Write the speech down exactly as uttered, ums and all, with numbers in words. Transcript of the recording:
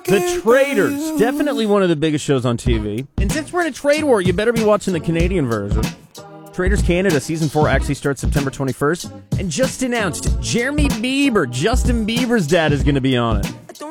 The Traitors, definitely one of the biggest shows on T V. And since we're in a trade war, you better be watching the Canadian version. Traitors Canada Season four actually starts September twenty-first. And just announced, Jeremy Bieber, Justin Bieber's dad, is going to be on it.